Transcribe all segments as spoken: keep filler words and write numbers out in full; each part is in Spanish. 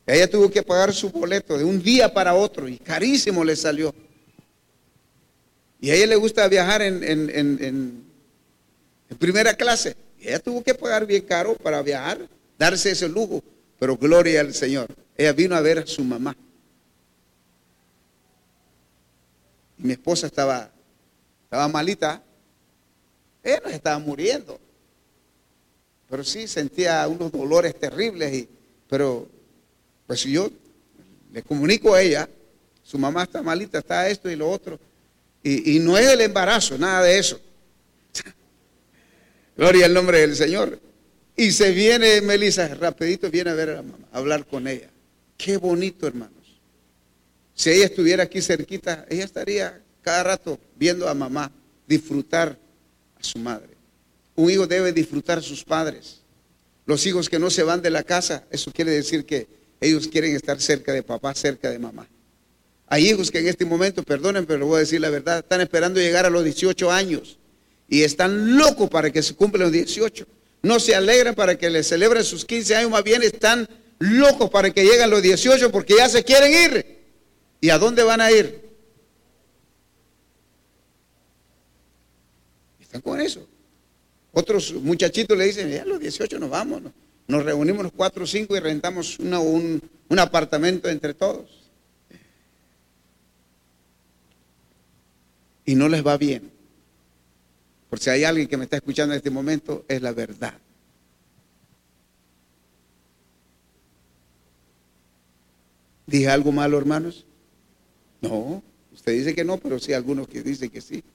Ella tuvo que pagar su boleto de un día para otro y carísimo le salió. Y a ella le gusta viajar en, en, en, en, en primera clase. Y ella tuvo que pagar bien caro para viajar, darse ese lujo. Pero gloria al Señor. Ella vino a ver a su mamá. Y mi esposa estaba, estaba malita. Ella no estaba muriendo. Pero sí sentía unos dolores terribles. Y, pero pues yo le comunico a ella, su mamá está malita, está esto y lo otro. Y, y no es el embarazo, nada de eso. Gloria al nombre del Señor. Y se viene Melissa, rapidito viene a ver a la mamá, a hablar con ella. Qué bonito, hermanos. Si ella estuviera aquí cerquita, ella estaría cada rato viendo a mamá disfrutar a su madre. Un hijo debe disfrutar a sus padres. Los hijos que no se van de la casa, eso quiere decir que ellos quieren estar cerca de papá, cerca de mamá. Hay hijos que en este momento, perdonen, pero les voy a decir la verdad, están esperando llegar a los dieciocho años y están locos para que se cumplan los dieciocho. No se alegran para que les celebren sus quince años, más bien están locos para que lleguen los dieciocho porque ya se quieren ir. ¿Y a dónde van a ir? Están con eso. Otros muchachitos le dicen, ya a los dieciocho nos vamos, ¿no? Nos reunimos los cuatro o cinco y rentamos una, un, un apartamento entre todos. Y no les va bien. Por si hay alguien que me está escuchando en este momento, es la verdad. ¿Dije algo malo, hermanos? No, usted dice que no, pero sí algunos que dicen que sí.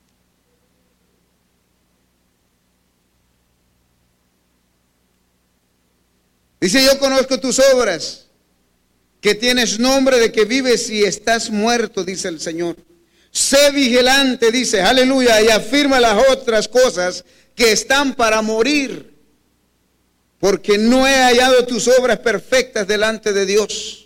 Dice, yo conozco tus obras, que tienes nombre de que vives y estás muerto, dice el Señor. Sé vigilante, dice, aleluya, y afirma las otras cosas que están para morir, porque no he hallado tus obras perfectas delante de Dios.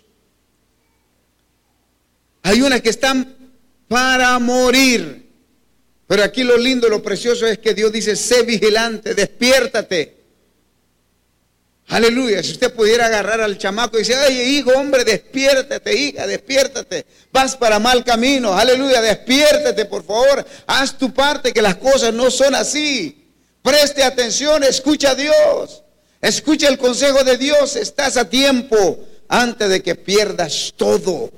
Hay unas que están para morir, pero aquí lo lindo, lo precioso es que Dios dice, sé vigilante, despiértate. Aleluya, si usted pudiera agarrar al chamaco y decir, ay hijo, hombre, despiértate, hija, despiértate, vas para mal camino, aleluya, despiértate por favor, haz tu parte que las cosas no son así, preste atención, escucha a Dios, escucha el consejo de Dios, estás a tiempo antes de que pierdas todo.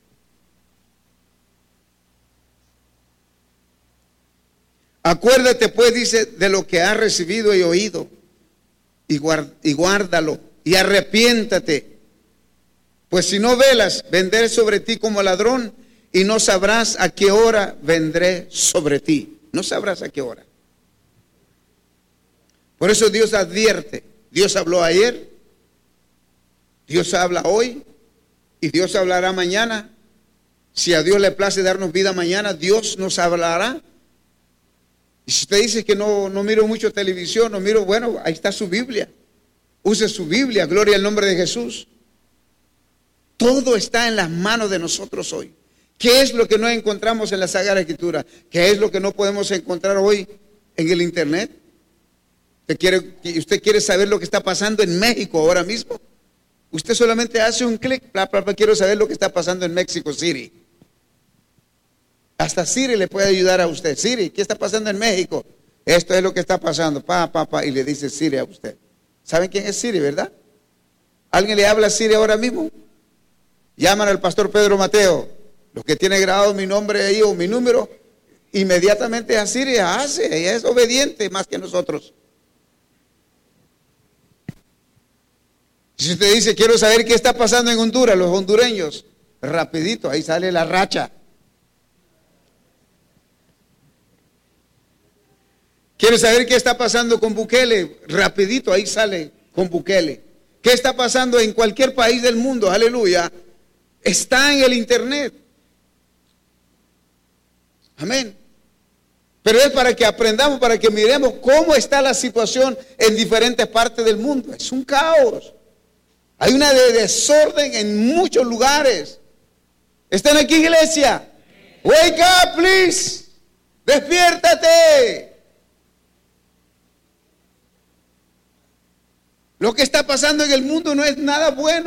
Acuérdate pues, dice, de lo que has recibido y oído. Y, guard, y guárdalo y arrepiéntate, pues si no velas, vendré sobre ti como ladrón y no sabrás a qué hora vendré sobre ti. No sabrás a qué hora. Por eso Dios advierte. Dios habló ayer, Dios habla hoy y Dios hablará mañana. Si a Dios le place darnos vida mañana, Dios nos hablará. Y si usted dice que no, no miro mucho televisión, no miro, bueno, ahí está su Biblia. Use su Biblia, gloria al nombre de Jesús. Todo está en las manos de nosotros hoy. ¿Qué es lo que no encontramos en la Sagrada Escritura? ¿Qué es lo que no podemos encontrar hoy en el internet? ¿Usted quiere, usted quiere saber lo que está pasando en México ahora mismo? Usted solamente hace un clic, bla, bla, bla, quiero saber lo que está pasando en México City. Hasta Siri le puede ayudar a usted. Siri, ¿qué está pasando en México? Esto es lo que está pasando, pa, pa, pa, y le dice Siri a usted. ¿Saben quién es Siri, verdad? ¿Alguien le habla a Siri ahora mismo? Llaman al pastor Pedro Mateo. Los que tienen grabado mi nombre ahí o mi número, inmediatamente a Siri hace, ella es obediente más que nosotros. Si usted dice, quiero saber qué está pasando en Honduras, los hondureños, rapidito, ahí sale la racha. ¿Quiere saber qué está pasando con Bukele? Rapidito, ahí sale con Bukele. ¿Qué está pasando en cualquier país del mundo? Aleluya. Está en el internet. Amén. Pero es para que aprendamos, para que miremos cómo está la situación en diferentes partes del mundo. Es un caos. Hay una de desorden en muchos lugares. ¿Están aquí, iglesia? Wake up, please. Despiértate. Lo que está pasando en el mundo no es nada bueno.